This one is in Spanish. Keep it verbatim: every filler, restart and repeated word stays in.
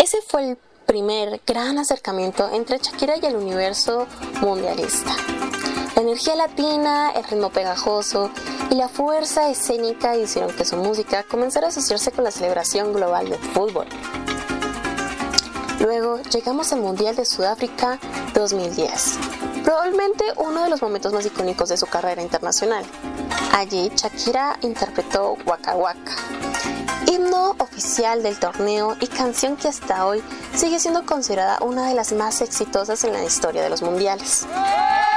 Ese fue el primer gran acercamiento entre Shakira y el universo mundialista. La energía latina, el ritmo pegajoso y la fuerza escénica hicieron que su música comenzara a asociarse con la celebración global del fútbol. Luego llegamos al Mundial de Sudáfrica dos mil diez, probablemente uno de los momentos más icónicos de su carrera internacional. Allí Shakira interpretó Waka Waka, himno oficial del torneo y canción que hasta hoy sigue siendo considerada una de las más exitosas en la historia de los mundiales.